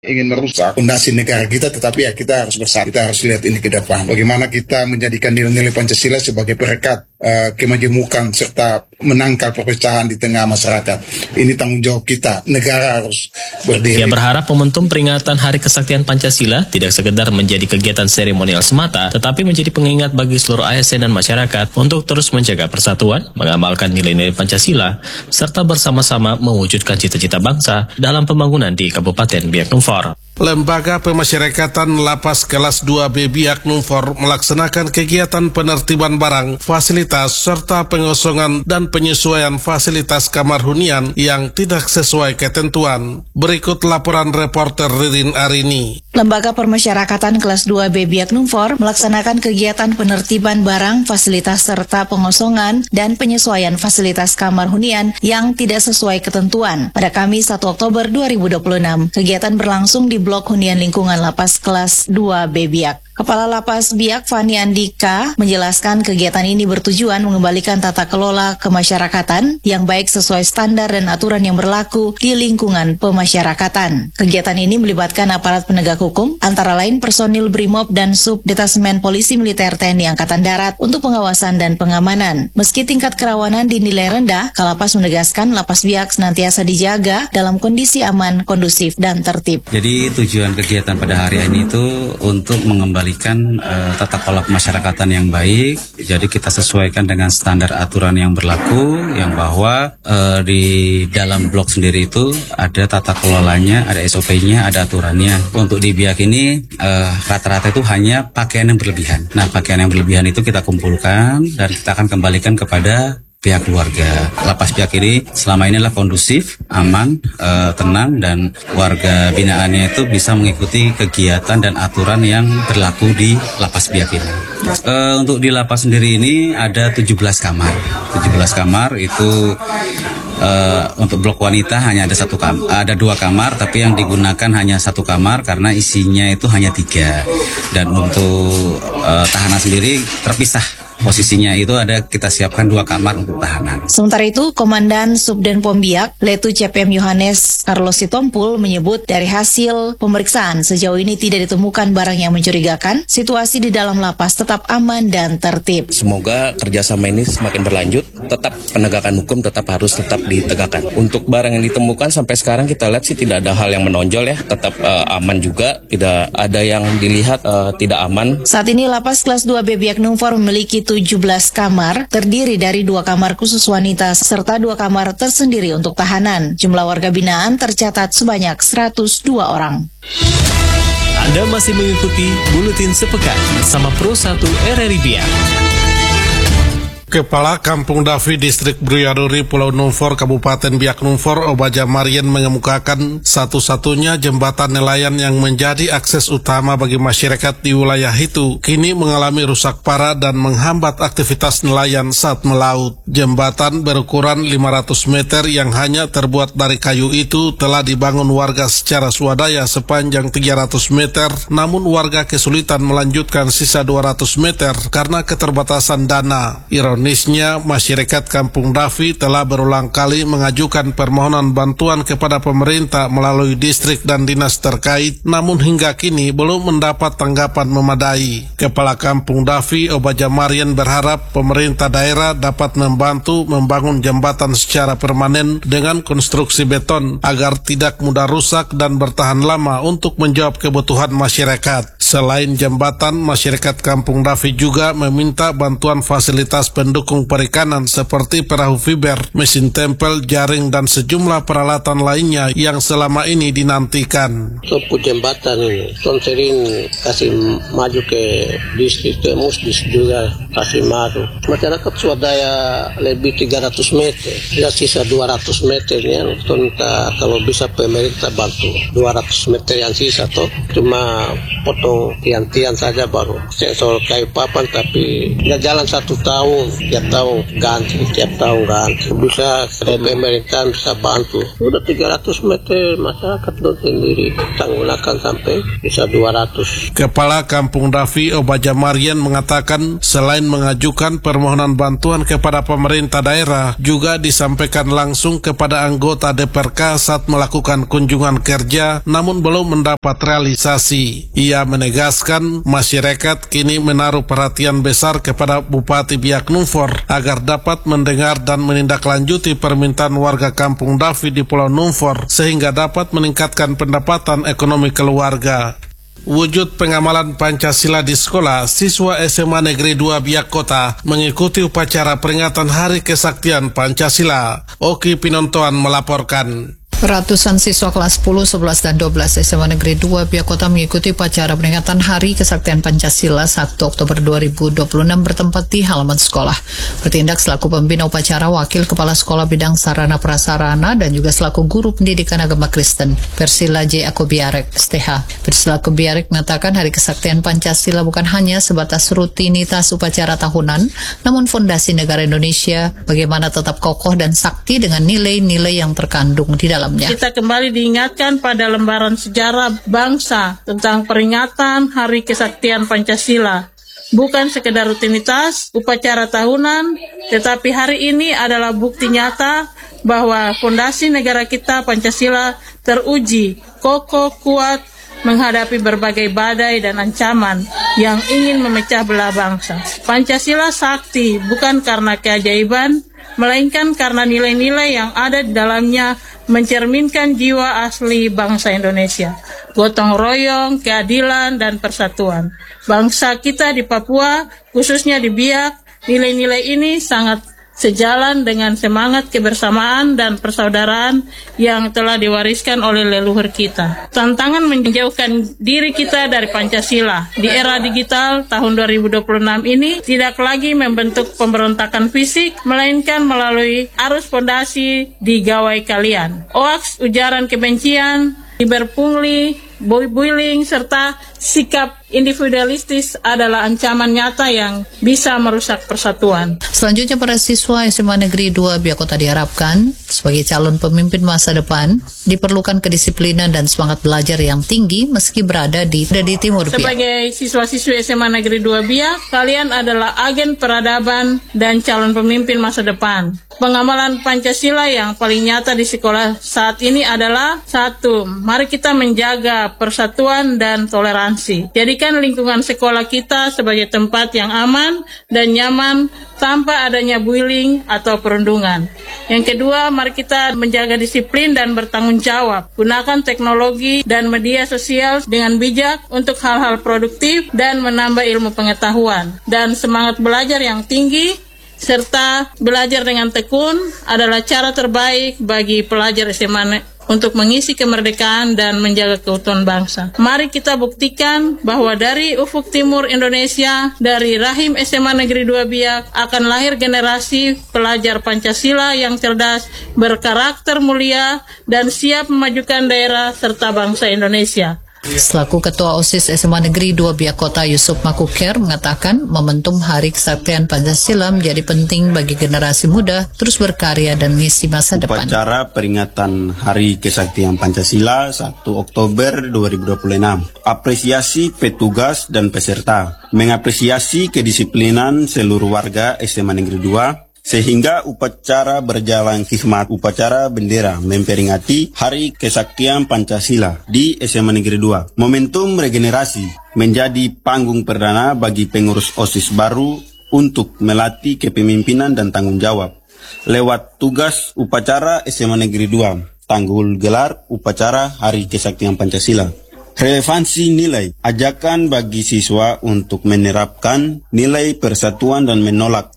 ingin merusak fondasi negara kita, tetapi ya kita harus bersatu, kita harus lihat ini ke depan. Bagaimana kita menjadikan nilai-nilai Pancasila sebagai perekat kemajemukan serta menangkal perpecahan di tengah masyarakat. Ini tanggung jawab kita, negara harus berdiri. Ia berharap momentum peringatan Hari Kesaktian Pancasila tidak sekedar menjadi kegiatan seremonial semata, tetapi menjadi pengingat bagi seluruh ASN dan masyarakat untuk terus menjaga persatuan, mengamalkan nilai-nilai Pancasila, serta bersama-sama mewujudkan cita-cita bangsa dalam pembangunan di Kabupaten Biak Numfor. Lembaga Pemasyarakatan Lapas Kelas 2B Biak Numfor melaksanakan kegiatan penertiban barang, fasilitas, serta pengosongan dan penyesuaian fasilitas kamar hunian yang tidak sesuai ketentuan. Berikut laporan reporter Ririn Arini. Lembaga Pemasyarakatan Kelas 2B Biak Numfor melaksanakan kegiatan penertiban barang, fasilitas, serta pengosongan dan penyesuaian fasilitas kamar hunian yang tidak sesuai ketentuan pada Kamis 1 Oktober 2026. Kegiatan berlangsung di Blok Hunian Lingkungan Lapas Kelas 2B Biak. Kepala Lapas Biak Fani Andika menjelaskan kegiatan ini bertujuan mengembalikan tata kelola kemasyarakatan yang baik sesuai standar dan aturan yang berlaku di lingkungan pemasyarakatan. Kegiatan ini melibatkan aparat penegak hukum, antara lain personil BRIMOB dan Subdetasemen Polisi Militer TNI Angkatan Darat untuk pengawasan dan pengamanan. Meski tingkat kerawanan dinilai rendah, Kalapas menegaskan Lapas Biak senantiasa dijaga dalam kondisi aman, kondusif, dan tertib. Jadi tujuan kegiatan pada hari ini itu untuk mengembalikan tata kelola pemasyarakatan yang baik. Jadi kita sesuaikan dengan standar aturan yang berlaku, yang bahwa di dalam blok sendiri itu ada tata kelolanya, ada SOP-nya, ada aturannya. Untuk di Biak ini rata-rata itu hanya pakaian yang berlebihan. Nah, pakaian yang berlebihan itu kita kumpulkan dan kita akan kembalikan kepada pihak keluarga. Lapas Biak ini selama inilah kondusif, aman, tenang, dan warga binaannya itu bisa mengikuti kegiatan dan aturan yang berlaku di Lapas Biak ini. Untuk di lapas sendiri ini ada 17 kamar. 17 kamar itu untuk blok wanita hanya ada ada 2 kamar, tapi yang digunakan hanya 1 kamar karena isinya itu hanya 3. Dan untuk tahanan sendiri terpisah. Posisinya itu ada kita siapkan 2 kamar untuk tahanan. Sementara itu, Komandan Subdenpom Biak, Letu CPM Yohanes Carlos Sitompul menyebut dari hasil pemeriksaan sejauh ini tidak ditemukan barang yang mencurigakan, situasi di dalam lapas tetap aman dan tertib. Semoga kerjasama ini semakin berlanjut, tetap penegakan hukum tetap ditegakkan. Untuk barang yang ditemukan sampai sekarang kita lihat sih tidak ada hal yang menonjol ya, tetap aman juga, tidak ada yang dilihat tidak aman. Saat ini Lapas Kelas 2B Biak Numfor memiliki 17 kamar, terdiri dari 2 kamar khusus wanita serta 2 kamar tersendiri untuk tahanan. Jumlah warga binaan tercatat sebanyak 102 orang. Anda masih mengikuti Buletin Sepekan bersama Pro 1 RRI Biak. Kepala Kampung Davi Distrik Bruyaduri Pulau Numfor Kabupaten Biak Numfor Obaja Marian mengemukakan satu-satunya jembatan nelayan yang menjadi akses utama bagi masyarakat di wilayah itu kini mengalami rusak parah dan menghambat aktivitas nelayan saat melaut. Jembatan berukuran 500 meter yang hanya terbuat dari kayu itu telah dibangun warga secara swadaya sepanjang 300 meter, namun warga kesulitan melanjutkan sisa 200 meter karena keterbatasan dana. Ironisnya, masyarakat Kampung Davi telah berulang kali mengajukan permohonan bantuan kepada pemerintah melalui distrik dan dinas terkait, namun hingga kini belum mendapat tanggapan memadai. Kepala Kampung Davi, Obaja Marian, berharap pemerintah daerah dapat membantu membangun jembatan secara permanen dengan konstruksi beton agar tidak mudah rusak dan bertahan lama untuk menjawab kebutuhan masyarakat. Selain jembatan, masyarakat Kampung Davi juga meminta bantuan fasilitas pendukung perikanan seperti perahu fiber, mesin tempel, jaring, dan sejumlah peralatan lainnya yang selama ini dinantikan. Untuk jembatan ini, Ton sering kasih maju ke distrik, ke Musdis juga kasih maju. Masyarakat swadaya lebih 300 meter, ya sisa 200 meternya, kalau bisa pemerintah bantu. 200 meter yang sisa tuh cuma potong potong tiang-tiang saja baru sensor kayu papan, tapi nggak jalan 1 tahun, tiap tahun ganti. Bisa pemerintah bisa bantu. Sudah 300 meter masyarakat sendiri tanggunakan sampai bisa 200. Kepala Kampung Dafi Obaja Marian mengatakan selain mengajukan permohonan bantuan kepada pemerintah daerah, juga disampaikan langsung kepada anggota DPRK saat melakukan kunjungan kerja, namun belum mendapat realisasi. Ia menegaskan masyarakat kini menaruh perhatian besar kepada Bupati Biak Numfor agar dapat mendengar dan menindaklanjuti permintaan warga Kampung Dafi di Pulau Numfor sehingga dapat meningkatkan pendapatan ekonomi keluarga. Wujud pengamalan Pancasila di sekolah, siswa SMA Negeri 2 Biak Kota mengikuti upacara peringatan Hari Kesaktian Pancasila. Oki Pinontoan melaporkan. Ratusan siswa kelas 10, 11, dan 12 SMA Negeri 2 Biak Kota mengikuti upacara peringatan Hari Kesaktian Pancasila 1 Oktober 2026 bertempat di halaman sekolah. Bertindak selaku pembina upacara Wakil Kepala Sekolah Bidang Sarana Prasarana dan juga selaku Guru Pendidikan Agama Kristen, Persila J. Akobiarek, STH. Persila Akobiarek mengatakan Hari Kesaktian Pancasila bukan hanya sebatas rutinitas upacara tahunan, namun fondasi negara Indonesia bagaimana tetap kokoh dan sakti dengan nilai-nilai yang terkandung di dalam. Kita kembali diingatkan pada lembaran sejarah bangsa tentang peringatan Hari Kesaktian Pancasila. Bukan sekedar rutinitas, upacara tahunan, tetapi hari ini adalah bukti nyata bahwa fondasi negara kita Pancasila teruji, kokoh, kuat, menghadapi berbagai badai dan ancaman yang ingin memecah belah bangsa. Pancasila sakti bukan karena keajaiban, melainkan karena nilai-nilai yang ada di dalamnya mencerminkan jiwa asli bangsa Indonesia. Gotong royong, keadilan, dan persatuan. Bangsa kita di Papua, khususnya di Biak, nilai-nilai ini sangat sejalan dengan semangat kebersamaan dan persaudaraan yang telah diwariskan oleh leluhur kita. Tantangan menjauhkan diri kita dari Pancasila di era digital tahun 2026 ini tidak lagi membentuk pemberontakan fisik, melainkan melalui arus fondasi di gawai kalian. Hoaks, ujaran kebencian, cyberpungli, bullying, serta sikap individualistis adalah ancaman nyata yang bisa merusak persatuan. Selanjutnya, para siswa SMA Negeri 2 Biak Kota diharapkan sebagai calon pemimpin masa depan diperlukan kedisiplinan dan semangat belajar yang tinggi meski berada di Timur Biak. Sebagai siswa-siswi SMA Negeri 2 Biak, kalian adalah agen peradaban dan calon pemimpin masa depan. Pengamalan Pancasila yang paling nyata di sekolah saat ini adalah 1. Mari kita menjaga persatuan dan toleransi. Jadikan lingkungan sekolah kita sebagai tempat yang aman dan nyaman tanpa adanya bullying atau perundungan. Yang kedua, mari kita menjaga disiplin dan bertanggung jawab. Gunakan teknologi dan media sosial dengan bijak untuk hal-hal produktif dan menambah ilmu pengetahuan. Dan semangat belajar yang tinggi serta belajar dengan tekun adalah cara terbaik bagi pelajar SMA untuk mengisi kemerdekaan dan menjaga keutuhan bangsa. Mari kita buktikan bahwa dari ufuk timur Indonesia, dari rahim SMA Negeri 2 Biak, akan lahir generasi pelajar Pancasila yang cerdas, berkarakter mulia, dan siap memajukan daerah serta bangsa Indonesia. Selaku Ketua OSIS SMA Negeri 2 Biak Kota, Yusuf Makuker mengatakan momentum Hari Kesaktian Pancasila menjadi penting bagi generasi muda terus berkarya dan mengisi masa depan. Upacara peringatan Hari Kesaktian Pancasila 1 Oktober 2026. Apresiasi petugas dan peserta. Mengapresiasi kedisiplinan seluruh warga SMA Negeri 2 sehingga upacara berjalan hikmat. Upacara bendera memperingati Hari Kesaktian Pancasila di SMA Negeri 2. Momentum regenerasi menjadi panggung perdana bagi pengurus OSIS baru untuk melatih kepemimpinan dan tanggung jawab. Lewat tugas upacara SMA Negeri 2, tanggul gelar upacara Hari Kesaktian Pancasila. Relevansi nilai, ajakan bagi siswa untuk menerapkan nilai persatuan dan menolak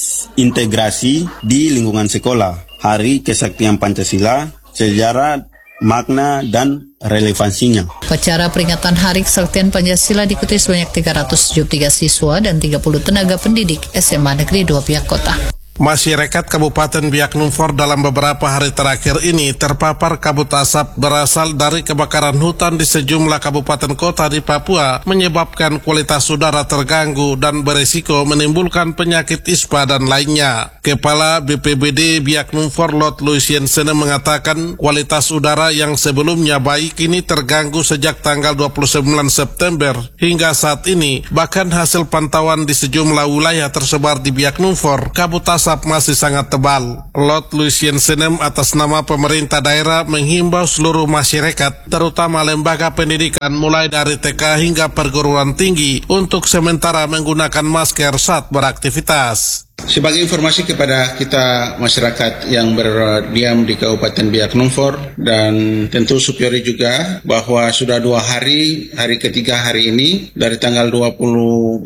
disintegrasi di lingkungan sekolah. Hari Kesaktian Pancasila, sejarah, makna, dan relevansinya. Upacara peringatan Hari Kesaktian Pancasila diikuti sebanyak 373 siswa dan 30 tenaga pendidik SMA Negeri 2 Biak Kota. Masyarakat Kabupaten Biak Numfor dalam beberapa hari terakhir ini terpapar kabut asap berasal dari kebakaran hutan di sejumlah kabupaten kota di Papua, menyebabkan kualitas udara terganggu dan beresiko menimbulkan penyakit ispa dan lainnya. Kepala BPBD Biak Numfor Lot Lucien Sene mengatakan kualitas udara yang sebelumnya baik ini terganggu sejak tanggal 29 September hingga saat ini. Bahkan hasil pantauan di sejumlah wilayah tersebar di Biak Numfor, kabut asap masih sangat tebal. Lot Lucien Senem atas nama pemerintah daerah menghimbau seluruh masyarakat, terutama lembaga pendidikan mulai dari TK hingga perguruan tinggi, untuk sementara menggunakan masker saat beraktivitas. Sebagai informasi kepada kita masyarakat yang berdiam di Kabupaten Biak Numfor dan tentu Supyori juga, bahwa sudah 2 hari, hari ketiga hari ini dari tanggal 29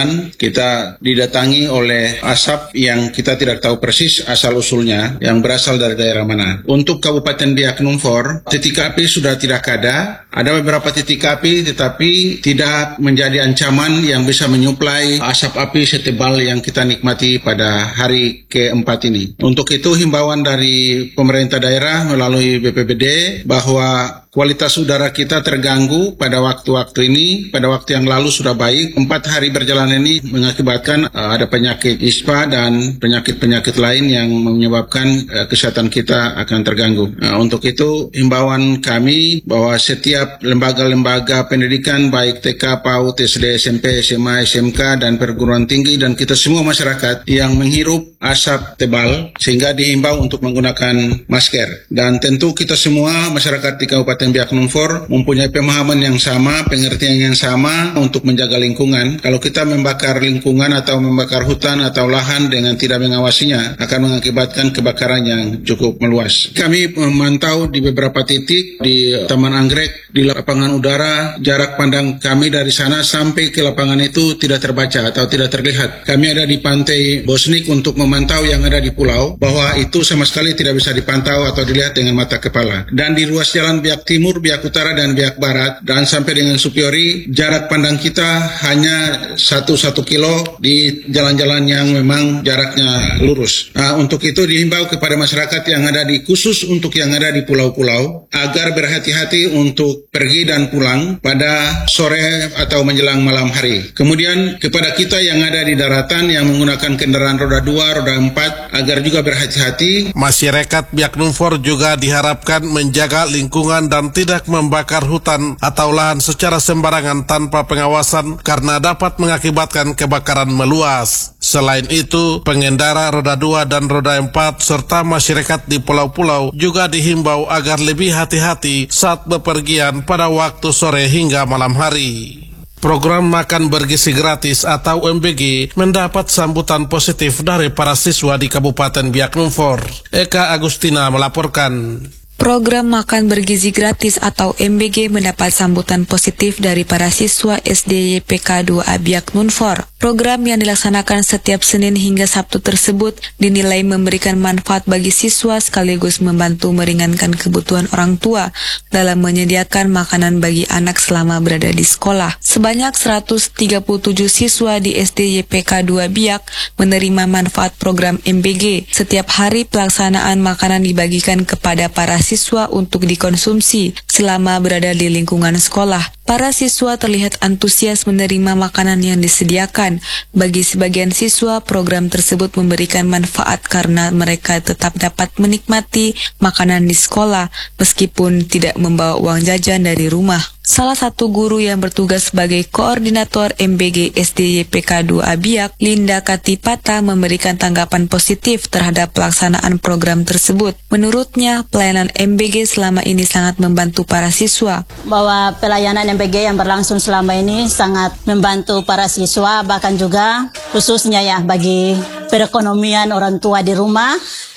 kita didatangi oleh asap yang kita tidak tahu persis asal usulnya yang berasal dari daerah mana. Untuk Kabupaten Biak Numfor, titik api sudah tidak ada beberapa titik api tetapi tidak menjadi ancaman yang bisa menyuplai asap api setebal yang kita nikmati pada hari keempat ini. Untuk itu himbauan dari pemerintah daerah melalui BPBD bahwa kualitas udara kita terganggu pada waktu-waktu ini. Pada waktu yang lalu sudah baik. 4 hari berjalan ini mengakibatkan ada penyakit ispa dan penyakit-penyakit lain yang menyebabkan kesehatan kita akan terganggu. Untuk itu himbauan kami bahwa setiap lembaga-lembaga pendidikan baik TK, PAUD, SD, SMP, SMA, SMK dan perguruan tinggi dan kita semua masyarakat yang menghirup asap tebal sehingga dihimbau untuk menggunakan masker. Dan tentu kita semua masyarakat di Kabupaten Biak Numfor mempunyai pemahaman yang sama, pengertian yang sama untuk menjaga lingkungan. Kalau kita membakar lingkungan atau membakar hutan atau lahan dengan tidak mengawasinya akan mengakibatkan kebakaran yang cukup meluas. Kami memantau di beberapa titik di Taman Anggrek, di lapangan udara, jarak pandang kami dari sana sampai ke lapangan itu tidak terbaca atau tidak terlihat. Kami ada di pantai Bosnik untuk memantau yang ada di pulau, bahwa itu sama sekali tidak bisa dipantau atau dilihat dengan mata kepala. Dan di ruas jalan Biak Timur, Biak Utara, dan Biak Barat, dan sampai dengan Supyori, jarak pandang kita hanya 1 kilo di jalan-jalan yang memang jaraknya lurus. Untuk itu dihimbau kepada masyarakat yang ada di, khusus untuk yang ada di pulau-pulau, agar berhati-hati untuk pergi dan pulang pada sore atau menjelang malam hari. Kemudian kepada kita yang ada di daratan yang menggunakan kendaraan roda 2, roda 4, agar juga berhati-hati. Masyarakat Biak Numfor juga diharapkan menjaga lingkungan dan tidak membakar hutan atau lahan secara sembarangan tanpa pengawasan karena dapat mengakibatkan kebakaran meluas. Selain itu, pengendara roda 2 dan roda 4 serta masyarakat di pulau-pulau juga dihimbau agar lebih hati-hati saat bepergian pada waktu sore hingga malam hari. Program makan bergizi gratis atau MBG mendapat sambutan positif dari para siswa di Kabupaten Biak Numfor. Eka Agustina melaporkan. Program makan bergizi gratis atau MBG mendapat sambutan positif dari para siswa SD YPK 2A Biak Numfor. Program yang dilaksanakan setiap Senin hingga Sabtu tersebut dinilai memberikan manfaat bagi siswa sekaligus membantu meringankan kebutuhan orang tua dalam menyediakan makanan bagi anak selama berada di sekolah. Sebanyak 137 siswa di SD YPK 2 Biak menerima manfaat program MBG. Setiap hari pelaksanaan makanan dibagikan kepada para siswa untuk dikonsumsi selama berada di lingkungan sekolah. Para siswa terlihat antusias menerima makanan yang disediakan. Bagi sebagian siswa, program tersebut memberikan manfaat karena mereka tetap dapat menikmati makanan di sekolah meskipun tidak membawa uang jajan dari rumah. Salah satu guru yang bertugas sebagai koordinator MBG SD YPK 2A Biak, Linda Katipata, memberikan tanggapan positif terhadap pelaksanaan program tersebut. Menurutnya, pelayanan MBG selama ini sangat membantu para siswa. Bahwa pelayanan MBG yang berlangsung selama ini sangat membantu para siswa, bahkan juga khususnya ya bagi perekonomian orang tua di rumah,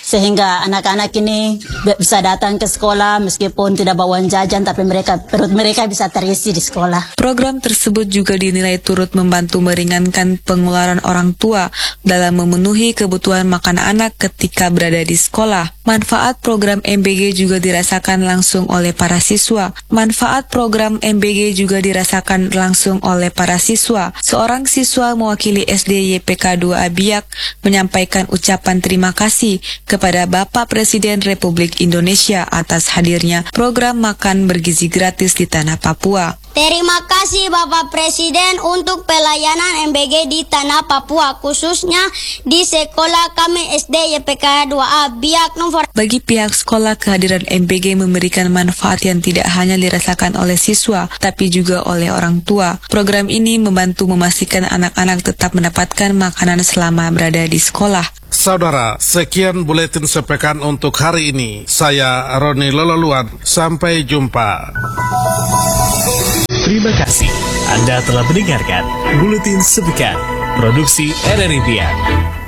sehingga anak-anak ini bisa datang ke sekolah meskipun tidak bawa jajan, tapi perut mereka bisa terisi di sekolah. Program tersebut juga dinilai turut membantu meringankan pengeluaran orang tua dalam memenuhi kebutuhan makan anak ketika berada di sekolah. Manfaat program MBG juga dirasakan langsung oleh para siswa. Seorang siswa mewakili SD YPK 2 Abiak menyampaikan ucapan terima kasih kepada Bapak Presiden Republik Indonesia atas hadirnya program makan bergizi gratis di tanah Papua. Terima kasih Bapak Presiden untuk pelayanan MBG di tanah Papua, khususnya di sekolah kami SD YPK 2A Biak Numfor. Bagi pihak sekolah, kehadiran MBG memberikan manfaat yang tidak hanya dirasakan oleh siswa, tapi juga oleh orang tua. Program ini membantu memastikan anak-anak tetap mendapatkan makanan selama berada di sekolah. Saudara, sekian buletin sepekan untuk hari ini. Saya Roni Lololuan, sampai jumpa. Terima kasih Anda telah mendengarkan Buletin Sepekan Produksi RRI Biak.